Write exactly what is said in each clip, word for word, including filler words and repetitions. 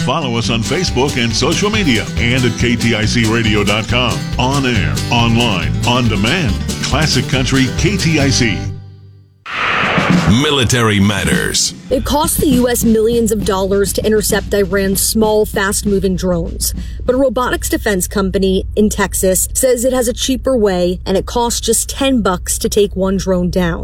follow us on Facebook and social media and at K T I C radio dot com. On air, online, on demand. Classic Country K T I C. Military Matters. It cost the U S millions of dollars to intercept Iran's small, fast-moving drones. But a robotics defense company in Texas says it has a cheaper way, and it costs just ten bucks to take one drone down.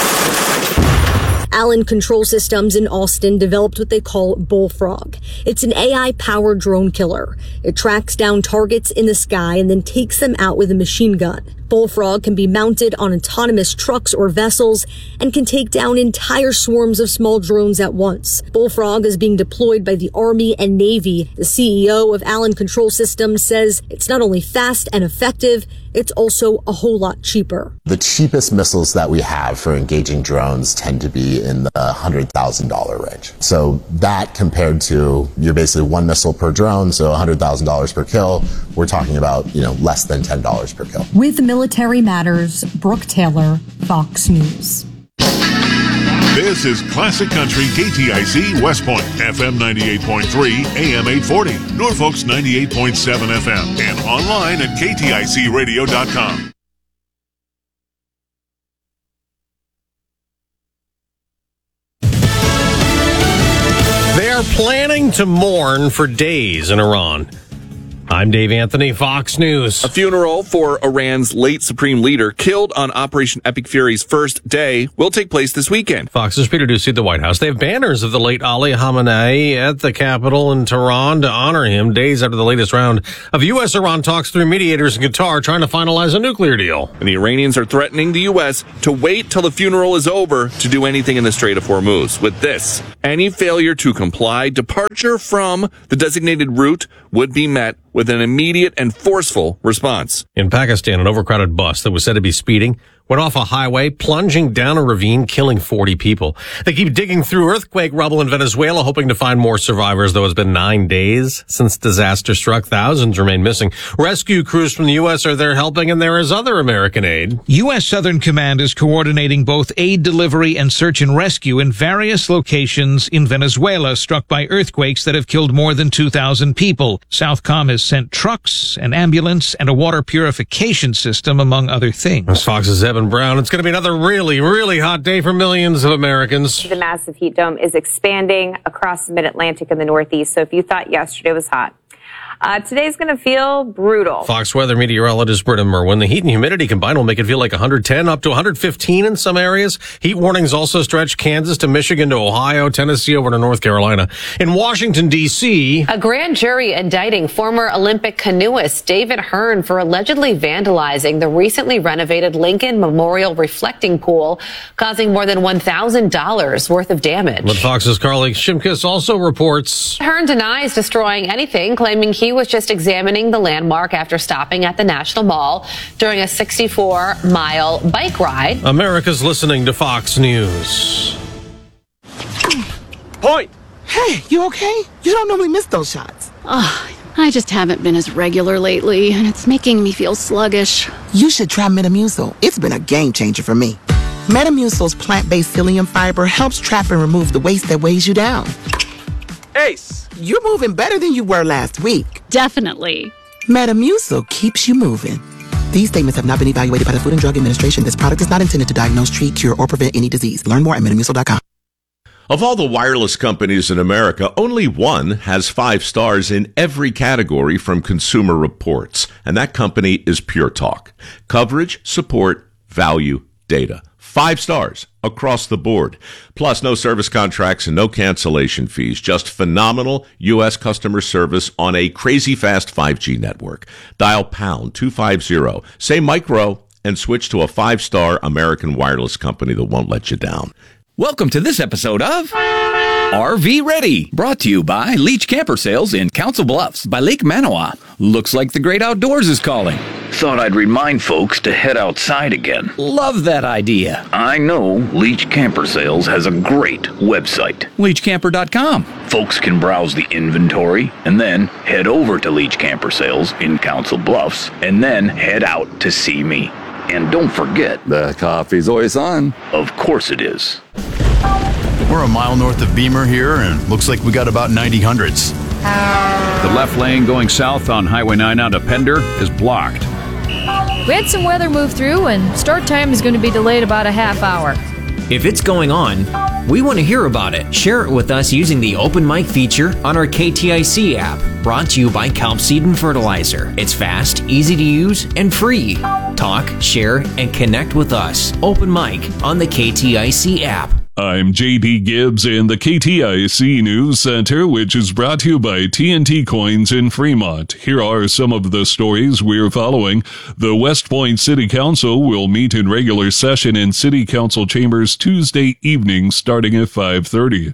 Allen Control Systems in Austin developed what they call Bullfrog. It's an A I-powered drone killer. It tracks down targets in the sky and then takes them out with a machine gun. Bullfrog can be mounted on autonomous trucks or vessels and can take down entire swarms of small drones at once. Bullfrog is being deployed by the Army and Navy. The C E O of Allen Control Systems says it's not only fast and effective, it's also a whole lot cheaper. The cheapest missiles that we have for engaging drones tend to be in the one hundred thousand dollars range. So that compared to, you're basically one missile per drone, so one hundred thousand dollars per kill, we're talking about, you know, less than ten dollars per kill. With Military Matters, Brooke Taylor, Fox News. This is Classic Country K T I C West Point, F M ninety-eight point three, A M eight forty, Norfolk's ninety-eight point seven F M, and online at K T I C radio dot com. They are planning to mourn for days in Iran. I'm Dave Anthony, Fox News. A funeral for Iran's late supreme leader, killed on Operation Epic Fury's first day, will take place this weekend. Fox's Peter Ducey at the White House. They have banners of the late Ali Khamenei at the Capitol in Tehran to honor him days after the latest round of U S Iran talks through mediators in Qatar trying to finalize a nuclear deal. And the Iranians are threatening the U S to wait till the funeral is over to do anything in the Strait of Hormuz. With this, any failure to comply, departure from the designated route would be met with an immediate and forceful response. In Pakistan, an overcrowded bus that was said to be speeding went off a highway, plunging down a ravine, killing forty people. They keep digging through earthquake rubble in Venezuela, hoping to find more survivors, though it's been nine days since disaster struck. Thousands remain missing. Rescue crews from the U S are there helping, and there is other American aid. U S Southern Command is coordinating both aid delivery and search and rescue in various locations in Venezuela struck by earthquakes that have killed more than two thousand people. Southcom has sent trucks, an ambulance, and a water purification system, among other things. As Fox's Evan Brown, it's going to be another really, really hot day for millions of Americans. The massive heat dome is expanding across the mid-Atlantic and the Northeast. So if you thought yesterday was hot, Uh, today's going to feel brutal. Fox weather meteorologist Britta Merwin. The heat and humidity combined will make it feel like one hundred ten up to one hundred fifteen in some areas. Heat warnings also stretch Kansas to Michigan to Ohio, Tennessee over to North Carolina. In Washington, D C, a grand jury indicting former Olympic canoeist David Hearn for allegedly vandalizing the recently renovated Lincoln Memorial reflecting pool, causing more than one thousand dollars worth of damage. But Fox's Carly Shimkus also reports Hearn denies destroying anything, claiming he He was just examining the landmark after stopping at the National Mall during a sixty-four mile bike ride. America's listening to Fox News. Point! Hey, you okay? You don't normally miss those shots. Oh, I just haven't been as regular lately, and it's making me feel sluggish. You should try Metamucil. It's been a game changer for me. Metamucil's plant-based psyllium fiber helps trap and remove the waste that weighs you down. Ace! You're moving better than you were last week. Definitely. Metamucil keeps you moving. These statements have not been evaluated by the Food and Drug Administration. This product is not intended to diagnose, treat, cure, or prevent any disease. Learn more at metamucil dot com. Of all the wireless companies in America, only one has five stars in every category from Consumer Reports, and that company is Pure Talk. Coverage, support, value, data. Five stars across the board. Plus, no service contracts and no cancellation fees. Just phenomenal U S customer service on a crazy fast five G network. Dial pound two fifty, say micro, and switch to a five-star American wireless company that won't let you down. Welcome to this episode of R V Ready, brought to you by Leach Camper Sales in Council Bluffs by Lake Manawa. Looks like the great outdoors is calling. Thought I'd remind folks to head outside again. Love that idea. I know Leach Camper Sales has a great website. leach camper dot com. Folks can browse the inventory and then head over to Leach Camper Sales in Council Bluffs and then head out to see me. And don't forget, the coffee's always on. Of course it is. We're a mile north of Beamer here, and looks like we got about ninety hundreds. The left lane going south on Highway nine out of Pender is blocked. We had some weather move through, and start time is going to be delayed about a half hour. If it's going on, we want to hear about it. Share it with us using the Open Mic feature on our K T I C app, brought to you by Kelp Seed and Fertilizer. It's fast, easy to use, and free. Talk, share, and connect with us. Open Mic on the K T I C app. I'm J D Gibbs in the K T I C News Center, which is brought to you by T N T Coins in Fremont. Here are some of the stories we're following. The West Point City Council will meet in regular session in City Council chambers Tuesday evening starting at five thirty.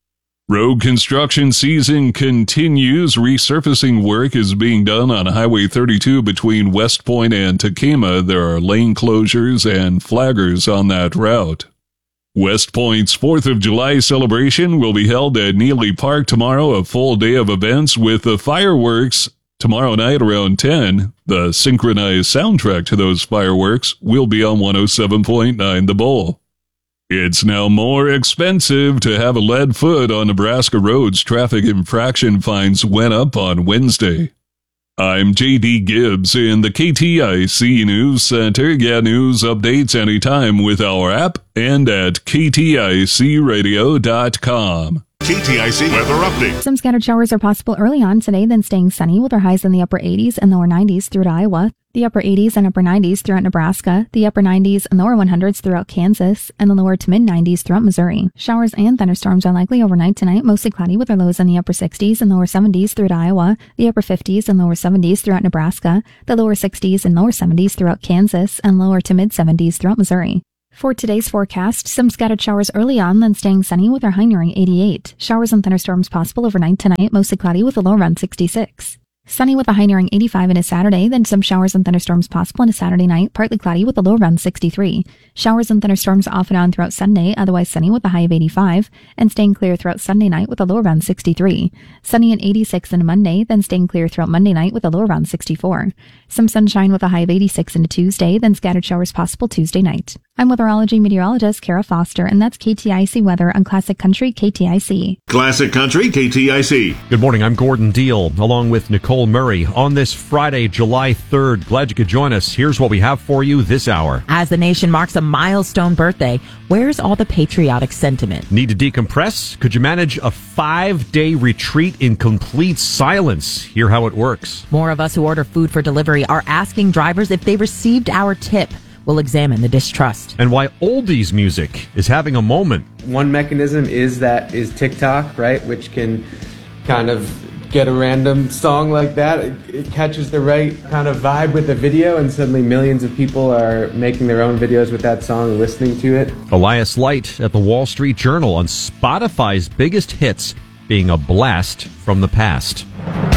Road construction season continues. Resurfacing work is being done on Highway thirty-two between West Point and Takema. There are lane closures and flaggers on that route. West Point's fourth of July celebration will be held at Neely Park tomorrow, a full day of events with the fireworks tomorrow night around ten. The synchronized soundtrack to those fireworks will be on one oh seven point nine The Bull. It's now more expensive to have a lead foot on Nebraska roads. Traffic infraction fines went up on Wednesday. I'm J D Gibbs in the K T I C News Center. Get news updates anytime with our app and at K T I C radio dot com. K T I C weather update. Some scattered showers are possible early on today, then staying sunny with our highs in the upper eighties and lower nineties throughout Iowa, the upper eighties and upper nineties throughout Nebraska, the upper nineties and lower hundreds throughout Kansas, and the lower to mid nineties throughout Missouri. Showers and thunderstorms are likely overnight tonight, mostly cloudy with our lows in the upper sixties and lower seventies throughout Iowa, the upper fifties and lower seventies throughout Nebraska, the lower sixties and lower seventies throughout Kansas, and lower to mid seventies throughout Missouri. For today's forecast, some scattered showers early on, then staying sunny with our high nearing eighty-eight. Showers and thunderstorms possible overnight tonight, mostly cloudy with a low around sixty-six. Sunny with a high nearing eighty-five in a Saturday, then some showers and thunderstorms possible in a Saturday night, partly cloudy with a low around sixty-three. Showers and thunderstorms off and on throughout Sunday, otherwise sunny with a high of eighty-five, and staying clear throughout Sunday night with a low around sixty-three. Sunny and eighty-six in a Monday, then staying clear throughout Monday night with a low around sixty-four. Some sunshine with a high of eighty-six into Tuesday, then scattered showers possible Tuesday night. I'm weatherology meteorologist Kara Foster, and that's K T I C weather on Classic Country K T I C. Classic Country K T I C. Good morning, I'm Gordon Deal, along with Nicole Murray. On this Friday, July third, glad you could join us. Here's what we have for you this hour. As the nation marks a milestone birthday, where's all the patriotic sentiment? Need to decompress? Could you manage a five-day retreat in complete silence? Hear how it works. More of us who order food for delivery are asking drivers if they received our tip. We'll examine the distrust. And why oldies music is having a moment. One mechanism is that is TikTok, right? Which can kind of get a random song like that. It, it catches the right kind of vibe with the video, and suddenly millions of people are making their own videos with that song and listening to it. Elias Light at the Wall Street Journal on Spotify's biggest hits being a blast from the past.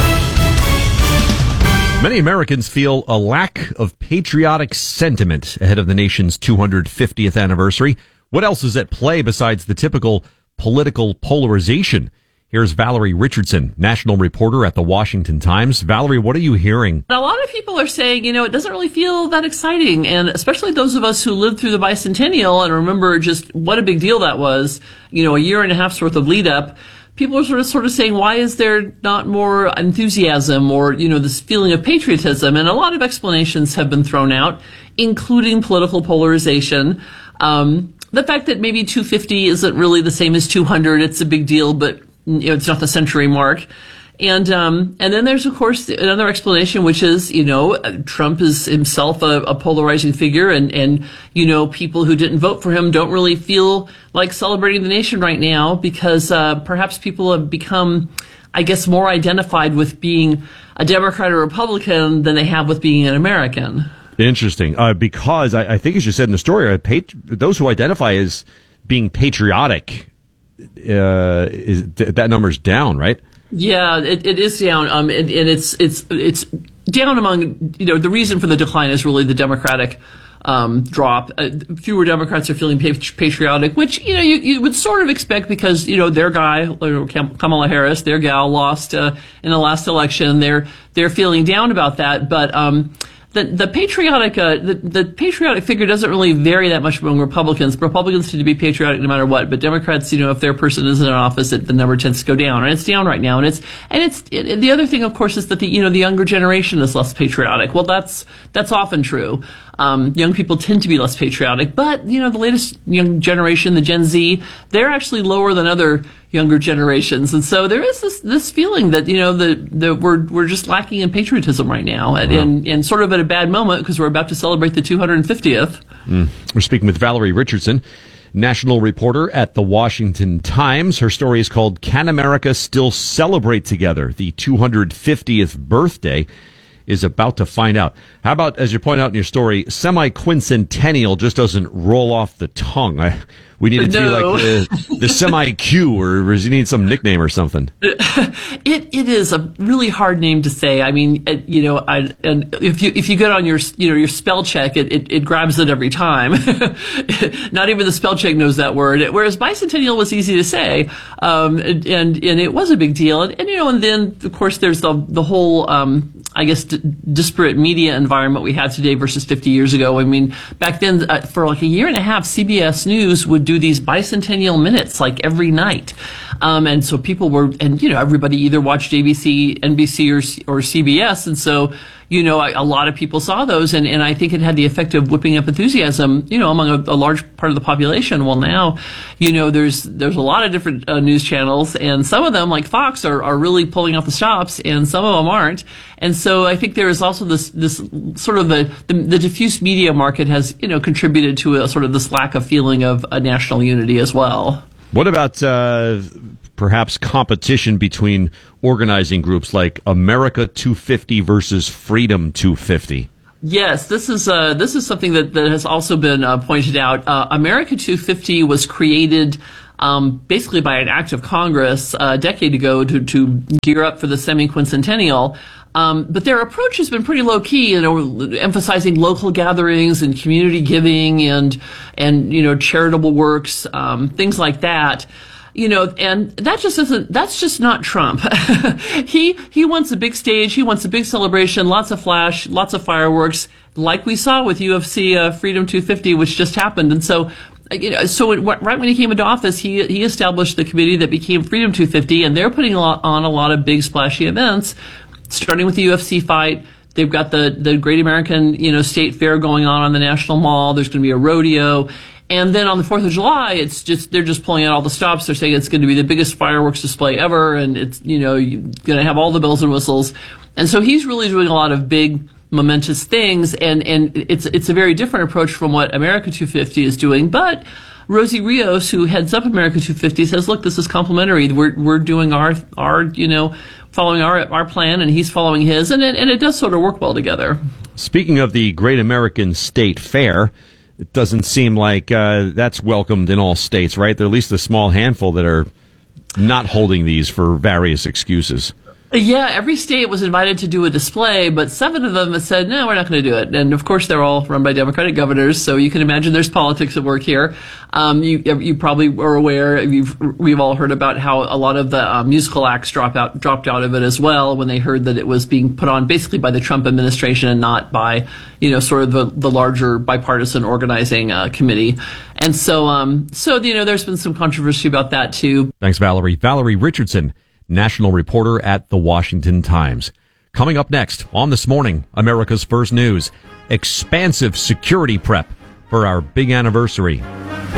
Many Americans feel a lack of patriotic sentiment ahead of the nation's two hundred fiftieth anniversary. What else is at play besides the typical political polarization? Here's Valerie Richardson, national reporter at the Washington Times. Valerie, what are you hearing? A lot of people are saying, you know, it doesn't really feel that exciting. And especially those of us who lived through the bicentennial and remember just what a big deal that was, you know, a year and a half's worth of lead up. People are sort of sort of saying, why is there not more enthusiasm or, you know, this feeling of patriotism? And a lot of explanations have been thrown out, including political polarization. Um, the fact that maybe two fifty isn't really the same as two hundred. It's a big deal, but you know, it's not the century mark. And, um, and then there's, of course, another explanation, which is, you know, Trump is himself a, a polarizing figure, and, and, you know, people who didn't vote for him don't really feel like celebrating the nation right now because, uh, perhaps people have become, I guess, more identified with being a Democrat or Republican than they have with being an American. Interesting. Uh, because I, I think, as you said in the story, uh, pat- those who identify as being patriotic, uh, is th- that number's down, right? Yeah, it, it is down, um, and, and it's it's it's down among, you know, the reason for the decline is really the Democratic um, drop. Uh, fewer Democrats are feeling patriotic, which, you know, you, you would sort of expect because, you know, their guy, Kamala Harris, their gal lost uh, in the last election. They're they're feeling down about that, but um, the the patriotic uh, the the patriotic figure doesn't really vary that much among Republicans. Republicans tend to be patriotic no matter what, but Democrats, you know, if their person is in office, it, the number tends to go down, and it's down right now. And it's and it's it, the other thing, of course, is that the you know the younger generation is less patriotic. Well, that's that's often true. Um, young people tend to be less patriotic, but you know the latest young generation, the Gen Z, they're actually lower than other younger generations, and so there is this this feeling that you know the the we're we're just lacking in patriotism right now, and Wow. and, and sort of at a bad moment because we're about to celebrate the two hundred fiftieth. Mm. We're speaking with Valerie Richardson, national reporter at the Washington Times. Her story is called "Can America Still Celebrate Together?" The two hundred fiftieth birthday is about to find out. How about, as you point out in your story, semi-quincentennial just doesn't roll off the tongue. I, we need it to No. be like the, the semi-Q, or does you need some nickname or something? It it is a really hard name to say. I mean, it, you know, I, and if you if you get on your you know your spell check, it it, it grabs it every time. Not even the spell check knows that word. Whereas bicentennial was easy to say, um, and and it was a big deal. And, and you know, and then of course there's the the whole um, I guess d- disparate media environment we have today versus fifty years ago. I mean, back then uh, for like a year and a half, C B S News would do these bicentennial minutes like every night. Um, and so people were, and you know, everybody either watched A B C, N B C, or or C B S, and so you know, a, a lot of people saw those, and, and I think it had the effect of whipping up enthusiasm, you know, among a, a large part of the population. Well, now, you know, there's there's a lot of different uh, news channels, and some of them, like Fox, are, are really pulling out the stops, and some of them aren't. And so I think there is also this this sort of the, the the diffuse media market has, you know, contributed to a sort of this lack of feeling of a national unity as well. What about uh, perhaps competition between organizing groups like America two fifty versus Freedom two fifty? Yes, this is uh, this is something that, that has also been uh, pointed out. Uh, America two fifty was created um, basically by an act of Congress uh, a decade ago to, to gear up for the semi-quincentennial. Um, but their approach has been pretty low key, you know, emphasizing local gatherings and community giving and, and, you know, charitable works, um, things like that. You know, and that just isn't, that's just not Trump. he, he wants a big stage. He wants a big celebration, lots of flash, lots of fireworks, like we saw with U F C, uh, Freedom two fifty, which just happened. And so, you know, so it, right when he came into office, he, he established the committee that became Freedom two fifty, and they're putting a lot, on a lot of big splashy events, starting with the U F C fight. They've got the, the Great American, you know, State Fair going on on the National Mall. There's going to be a rodeo. And then on the fourth of July, it's just, they're just pulling out all the stops. They're saying it's going to be the biggest fireworks display ever. And it's, you know, you're going to have all the bells and whistles. And so he's really doing a lot of big, momentous things. And, and it's, it's a very different approach from what America two fifty is doing. But Rosie Rios, who heads up America two fifty, says, look, this is complementary. We're, we're doing our, our, you know, following our, our plan, and he's following his. And it, and it does sort of work well together. Speaking of the Great American State Fair, it doesn't seem like uh, that's welcomed in all states, right? There are at least a small handful that are not holding these for various excuses. Yeah, every state was invited to do a display, but seven of them have said, no, we're not going to do it. And of course, they're all run by Democratic governors, so you can imagine there's politics at work here. Um, you, you probably are aware, you've, we've all heard about how a lot of the uh, musical acts drop out, dropped out of it as well when they heard that it was being put on basically by the Trump administration and not by, you know, sort of the, the larger bipartisan organizing uh, committee. And so, um, so, you know, there's been some controversy about that too. Thanks, Valerie. Valerie Richardson, national reporter at the Washington Times. Coming up next on This Morning, America's First News, expansive security prep for our big anniversary.